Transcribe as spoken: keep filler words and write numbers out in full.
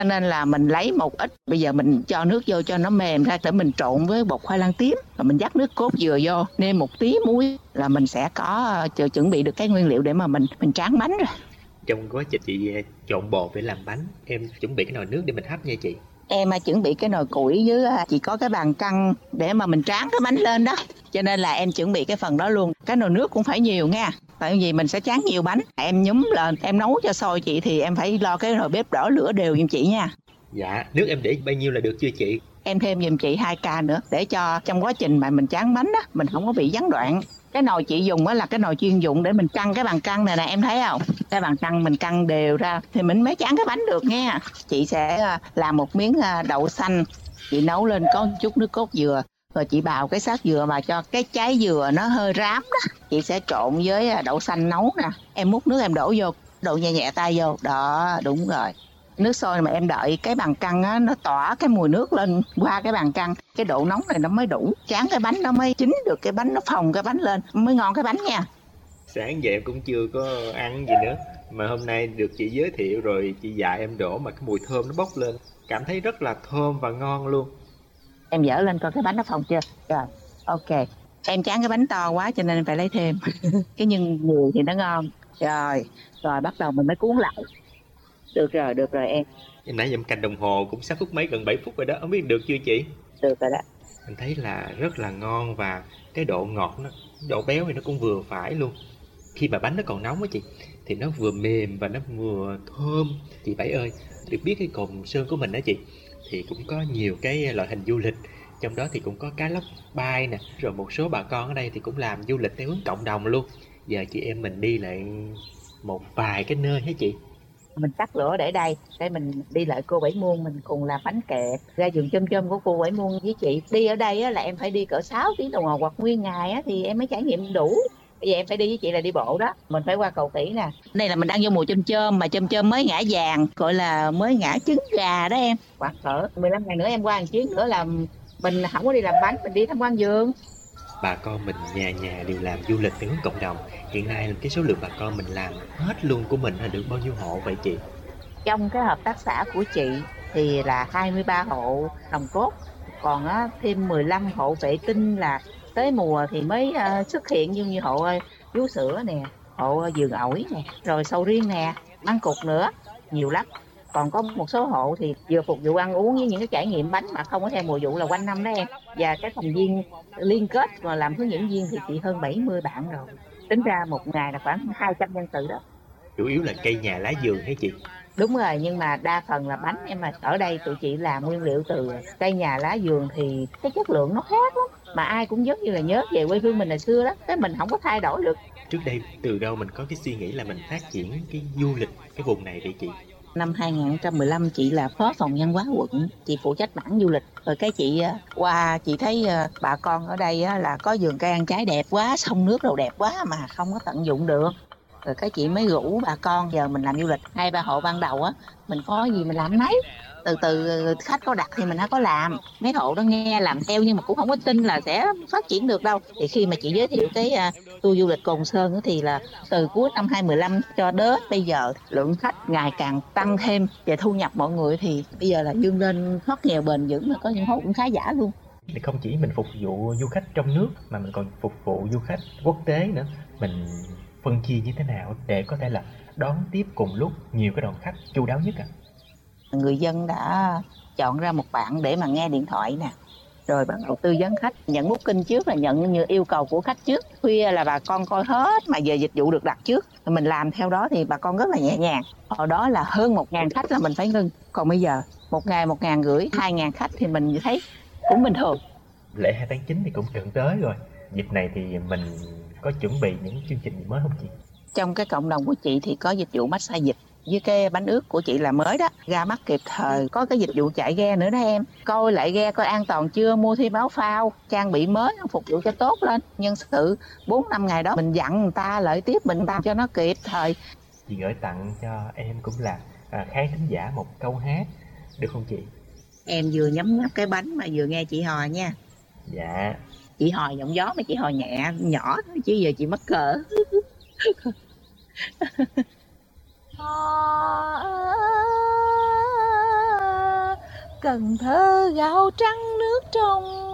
Cho nên là mình lấy một ít, bây giờ mình cho nước vô cho nó mềm ra để mình trộn với bột khoai lang tím, rồi mình dắt nước cốt dừa vô, nêm một tí muối là mình sẽ có uh, chuẩn bị được cái nguyên liệu để mà mình mình tráng bánh rồi. Trong quá trình chị trộn bột để làm bánh, em chuẩn bị cái nồi nước để mình hấp nha chị. Em uh, chuẩn bị cái nồi củi với uh, chỉ có cái bàn căn để mà mình tráng cái bánh lên đó. Cho nên là em chuẩn bị cái phần đó luôn. Cái nồi nước cũng phải nhiều nha. Tại vì mình sẽ tráng nhiều bánh. Em nhúm lên, em nấu cho sôi chị thì em phải lo cái nồi bếp đỏ lửa đều giùm chị nha. Dạ, nước em để bao nhiêu là được chưa chị? Em thêm giùm chị hai ca nữa để cho trong quá trình mà mình tráng bánh đó, mình không có bị gián đoạn. Cái nồi chị dùng á là cái nồi chuyên dụng để mình căng cái bàn căn này nè, em thấy không? Cái bàn căn mình căng đều ra thì mình mới tráng cái bánh được nha. Chị sẽ làm một miếng đậu xanh, chị nấu lên có một chút nước cốt dừa, rồi chị bào cái xác dừa mà cho cái trái dừa nó hơi rám đó. Chị sẽ trộn với đậu xanh nấu nè. Em múc nước em đổ vô, đổ nhẹ nhẹ tay vô. Đó, đúng rồi. Nước sôi mà em đợi cái bàn căn á, nó tỏa cái mùi nước lên qua cái bàn căn, cái độ nóng này nó mới đủ, tráng cái bánh nó mới chín được, cái bánh nó phồng cái bánh lên mới ngon cái bánh nha. Sáng giờ em cũng chưa có ăn gì nữa, mà hôm nay được chị giới thiệu rồi chị dạy em đổ mà cái mùi thơm nó bốc lên, cảm thấy rất là thơm và ngon luôn. Em dở lên coi cái bánh nó phồng chưa. Rồi, ok. Em tráng cái bánh to quá cho nên em phải lấy thêm. Cái nhân nhiều thì nó ngon. Rồi, rồi bắt đầu mình mới cuốn lại. Được rồi, được rồi em. Em nãy giờ em canh đồng hồ cũng sắp phút mấy, gần bảy phút rồi đó, không biết được chưa chị? Được rồi đó. Mình thấy là rất là ngon và cái độ ngọt nó, độ béo thì nó cũng vừa phải luôn. Khi mà bánh nó còn nóng á chị, thì nó vừa mềm và nó vừa thơm. Chị Bảy ơi, được biết cái Cồn Sơn của mình đó chị, thì cũng có nhiều cái loại hình du lịch, trong đó thì cũng có cá lóc bay nè, rồi một số bà con ở đây thì cũng làm du lịch theo hướng cộng đồng luôn. Giờ chị em mình đi lại một vài cái nơi hả chị? Mình tắt lửa để đây để mình đi lại cô Bảy Muông, mình cùng làm bánh kẹp ra vườn chôm chôm của cô Bảy Muông với chị. Đi ở đây á, là em phải đi cỡ sáu tiếng đồng hồ hoặc nguyên ngày á, thì em mới trải nghiệm đủ. Bây giờ em phải đi với chị là đi bộ đó, mình phải qua cầu Kỷ nè. Đây là mình đang vô mùa chôm chôm, mà chôm chôm mới ngã vàng, gọi là mới ngã trứng gà đó em. Hoặc cỡ mười lăm ngày nữa em qua một chuyến nữa là mình không có đi làm bánh, mình đi tham quan vườn. Bà con mình nhà nhà đều làm du lịch theo hướng cộng đồng. Hiện nay là cái số lượng bà con mình làm hết luôn của mình là được bao nhiêu hộ vậy chị? Trong cái hợp tác xã của chị thì là hai mươi ba hộ nòng cốt, còn á, thêm mười lăm hộ vệ tinh là tới mùa thì mới uh, xuất hiện, như như hộ uh, vú sữa nè, hộ uh, vườn ổi nè, rồi sầu riêng nè, măng cụt nữa, nhiều lắm. Còn có một số hộ thì vừa phục vụ ăn uống với những cái trải nghiệm bánh mà không có theo mùa vụ là quanh năm đó em. Và cái thành viên liên kết mà làm hướng dẫn viên thì chị hơn bảy mươi bạn rồi. Tính ra một ngày là khoảng hai trăm nhân sự đó. Chủ yếu là cây nhà lá vườn hả chị? Đúng rồi, nhưng mà đa phần là bánh em, mà ở đây tụi chị làm nguyên liệu từ cây nhà lá vườn thì cái chất lượng nó khác lắm. Mà ai cũng giống như là nhớ về quê hương mình hồi xưa đó, cái mình không có thay đổi được. Trước đây từ đâu mình có cái suy nghĩ là mình phát triển cái du lịch cái vùng này vậy chị? Năm hai không một lăm chị là phó phòng văn hóa quận, chị phụ trách mảng du lịch. Rồi cái chị qua chị thấy bà con ở đây là có vườn cây ăn trái đẹp quá, sông nước đồ đẹp quá mà không có tận dụng được. Rồi cái chị mới rủ bà con giờ mình làm du lịch, hai ba hộ ban đầu á mình có gì mình làm nấy, từ từ khách có đặt thì mình có làm. Mấy hộ đó nghe làm theo nhưng mà cũng không có tin là sẽ phát triển được đâu. Thì khi mà chị giới thiệu cái uh, tour du lịch Cồn Sơn thì là từ cuối năm hai không một lăm cho đến bây giờ lượng khách ngày càng tăng thêm và thu nhập mọi người thì bây giờ là vươn lên thoát nghèo bền vững, mà có những hộ cũng khá giả luôn. Thì không chỉ mình phục vụ du khách trong nước mà mình còn phục vụ du khách quốc tế nữa. Mình phân chia như thế nào để có thể là đón tiếp cùng lúc nhiều cái đoàn khách chu đáo nhất ạ? À? Người dân đã chọn ra một bạn để mà nghe điện thoại nè, rồi bắt đầu tư vấn khách, nhận booking trước là nhận như yêu cầu của khách trước. Khuya là bà con coi hết, mà về dịch vụ được đặt trước, mình làm theo đó thì bà con rất là nhẹ nhàng. Hồi đó là hơn một ngàn khách là mình phải ngưng, còn bây giờ một ngày một ngàn rưỡi, hai ngàn khách thì mình thấy cũng bình thường. Lễ hai tháng chín thì cũng gần tới rồi, dịp này thì mình có chuẩn bị những chương trình gì mới không chị? Trong cái cộng đồng của chị thì có dịch vụ massage dịch, với cái bánh ướt của chị là mới đó, ra mắt kịp thời. Có cái dịch vụ chạy ghe nữa đó em, coi lại ghe coi an toàn chưa, mua thêm áo phao, trang bị mới phục vụ cho tốt lên. Nhân sự bốn năm ngày đó mình dặn người ta lợi tiếp mình ta cho nó kịp thời. Chị gửi tặng cho em cũng là à, khán thính giả một câu hát được không chị? Em vừa nhấm nháp cái bánh mà vừa nghe chị hò nha. Dạ. Chị hò giọng gió mà chị hò nhẹ nhỏ thôi, chứ giờ chị mắc cỡ. Cần Thơ gạo trắng nước trong,